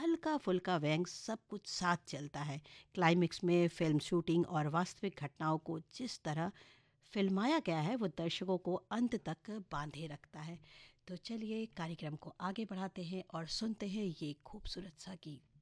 हल्का-फुल्का व्यंग सब कुछ साथ चलता है। क्लाइमेक्स में फ़िल्म शूटिंग और वास्तविक घटनाओं को जिस तरह फ़िल्माया गया है वो दर्शकों को अंत तक बांधे रखता है। तो चलिए कार्यक्रम को आगे बढ़ाते हैं और सुनते हैं ये खूबसूरत सा गीत।